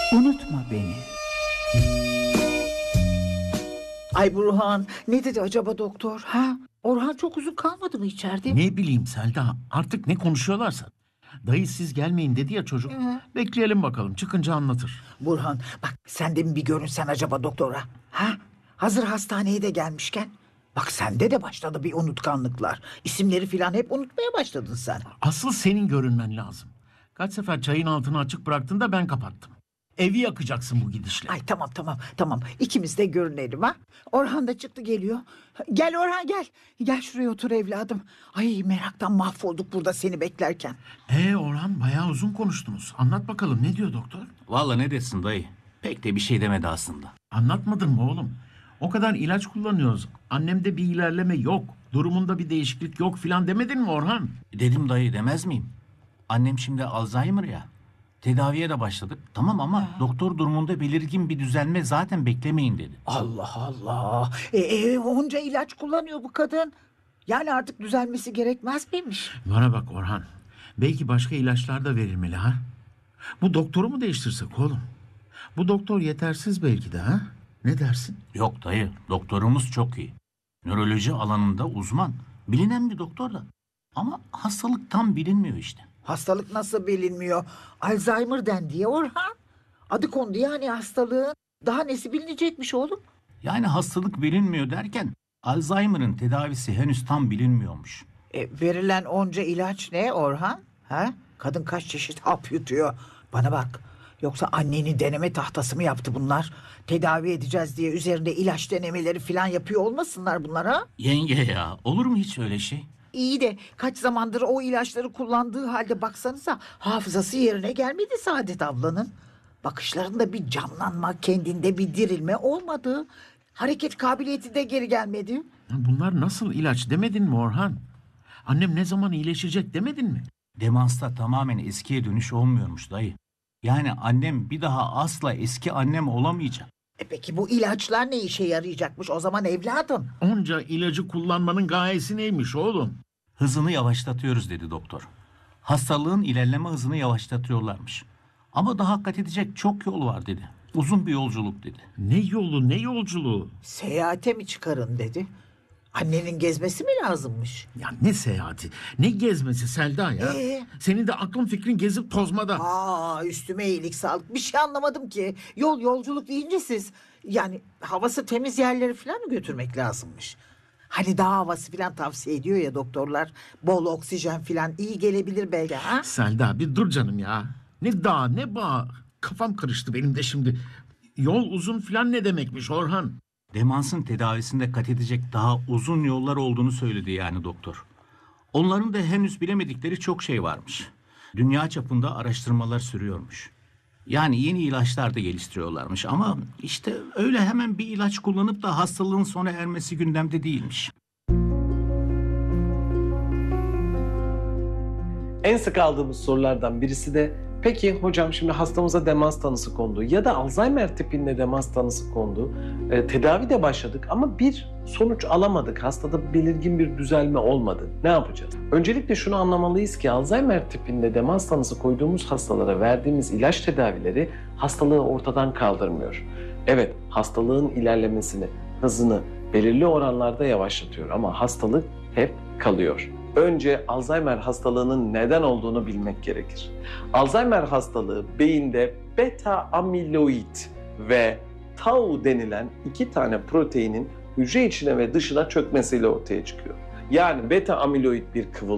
Unutma beni. Ay Burhan, ne dedi acaba doktor? Ha? Orhan çok uzun kalmadı mı içeride? Ne bileyim Selda, artık ne konuşuyorlarsa. Dayı siz gelmeyin dedi ya çocuk. Bekleyelim bakalım, çıkınca anlatır. Burhan, bak sen de mi bir görünsen acaba doktora? Ha? Hazır hastaneye de gelmişken. Bak sende de başladı bir unutkanlıklar. İsimleri filan hep unutmaya başladın sen. Asıl senin görünmen lazım. Kaç sefer çayın altını açık bıraktın da ben kapattım. Evi yakacaksın bu gidişle. Ay tamam. İkimiz de görünelim ha. Orhan da çıktı geliyor. Gel Orhan gel. Gel şuraya otur evladım. Ay meraktan mahvolduk burada seni beklerken. Orhan bayağı uzun konuştunuz. Anlat bakalım ne diyor doktor? Vallahi ne desin dayı? Pek de bir şey demedi aslında. Anlatmadın mı oğlum? O kadar ilaç kullanıyoruz. Annemde bir ilerleme yok. Durumunda bir değişiklik yok filan demedin mi Orhan? Dedim dayı, demez miyim? Annem şimdi Alzheimer ya. Tedaviye de başladık. Tamam ama doktor durumunda belirgin bir düzelme zaten beklemeyin dedi. Allah Allah. Onca ilaç kullanıyor bu kadın. Yani artık düzelmesi gerekmez miymiş? Bana bak Orhan. Belki başka ilaçlar da verilmeli ha? Bu doktoru mu değiştirsek oğlum? Bu doktor yetersiz belki de ha? Ne dersin? Yok dayı, doktorumuz çok iyi. Nöroloji alanında uzman. Bilinen bir doktor da. Ama hastalık tam bilinmiyor işte. Hastalık nasıl bilinmiyor? Alzheimer dendi ya Orhan. Adı kondu yani hastalığın. Daha nesi bilinecekmiş oğlum? Yani hastalık bilinmiyor derken Alzheimer'ın tedavisi henüz tam bilinmiyormuş. Verilen onca ilaç ne Orhan? Ha? Kadın kaç çeşit hap yutuyor. Bana bak. Yoksa anneni deneme tahtası mı yaptı bunlar? Tedavi edeceğiz diye üzerinde ilaç denemeleri falan yapıyor olmasınlar bunlar ha? Yenge ya, olur mu hiç öyle şey? İyi de kaç zamandır o ilaçları kullandığı halde baksanıza hafızası yerine gelmedi Saadet ablanın. Bakışlarında bir canlanma, kendinde bir dirilme olmadı. Hareket kabiliyeti de geri gelmedi. Bunlar nasıl ilaç demedin mi Orhan? Annem ne zaman iyileşecek demedin mi? Demansta tamamen eskiye dönüş olmuyormuş dayı. Yani annem bir daha asla eski annem olamayacak. Peki bu ilaçlar ne işe yarayacakmış o zaman evladım? Onca ilacı kullanmanın gayesi neymiş oğlum? Hızını yavaşlatıyoruz dedi doktor. Hastalığın ilerleme hızını yavaşlatıyorlarmış. Ama daha kat edecek çok yol var dedi. Uzun bir yolculuk dedi. Ne yolu ne yolculuğu? Seyahate mi çıkarın dedi. Annenin gezmesi mi lazımmış? Ya ne seyahati, ne gezmesi Selda ya. Senin de aklın fikrin gezip tozmada. Üstüme iyilik sağlık. Bir şey anlamadım ki. Yolculuk deyince siz yani havası temiz yerleri falan mı götürmek lazımmış? Hani dağ havası falan tavsiye ediyor ya doktorlar. Bol oksijen falan iyi gelebilir belki ha? Selda bir dur canım ya. Ne dağ ne bağ. Kafam karıştı benim de şimdi. Yol uzun filan ne demekmiş Orhan? Demansın tedavisinde kat edecek daha uzun yollar olduğunu söyledi yani doktor. Onların da henüz bilemedikleri çok şey varmış. Dünya çapında araştırmalar sürüyormuş. Yani yeni ilaçlar da geliştiriyorlarmış ama işte öyle hemen bir ilaç kullanıp da hastalığın sona ermesi gündemde değilmiş. En sık aldığımız sorulardan birisi de peki hocam şimdi hastamıza demans tanısı kondu ya da Alzheimer tipinde demans tanısı kondu. Tedavi de başladık ama bir sonuç alamadık. Hastada belirgin bir düzelme olmadı. Ne yapacağız? Öncelikle şunu anlamalıyız ki Alzheimer tipinde demans tanısı koyduğumuz hastalara verdiğimiz ilaç tedavileri hastalığı ortadan kaldırmıyor. Evet, hastalığın ilerlemesini, hızını belirli oranlarda yavaşlatıyor ama hastalık hep kalıyor. Önce Alzheimer hastalığının neden olduğunu bilmek gerekir. Alzheimer hastalığı beyinde beta amiloid ve tau denilen iki tane proteinin hücre içine ve dışına çökmesiyle ortaya çıkıyor. Yani beta amiloid bir kıvılcım